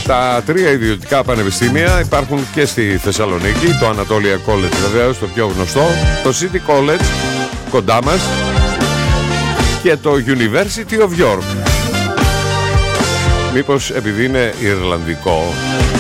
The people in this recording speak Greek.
Τα 3 ιδιωτικά πανεπιστήμια υπάρχουν και στη Θεσσαλονίκη. Το Anatolia College βεβαίως, το πιο γνωστό, το City College κοντά μας και το University of York. Μήπως επειδή είναι Ιρλανδικό